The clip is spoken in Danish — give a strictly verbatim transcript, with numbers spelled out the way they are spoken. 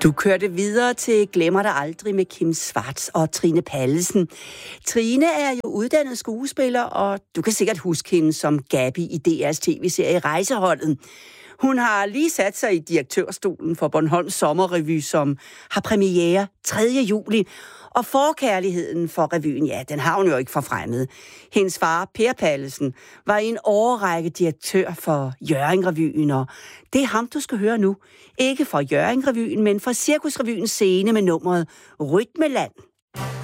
Du kørte videre til Glemmer dig aldrig med Kim Schwartz og Trine Pallesen. Trine er jo uddannet skuespiller, og du kan sikkert huske hende som Gabi i D R's tv-serie Rejseholdet. Hun har lige sat sig i direktørstolen for Bornholms Sommerrevy, som har premiere tredje juli. Og forkærligheden for revyen, ja, den har hun jo ikke forfremmet. Hendes far, Per Pallesen, var i en årrække direktør for Hjørring-revyen, og det er ham, du skal høre nu. Ikke for Hjørring-revyen, men for Cirkusrevyens scene med nummeret Rytmeland.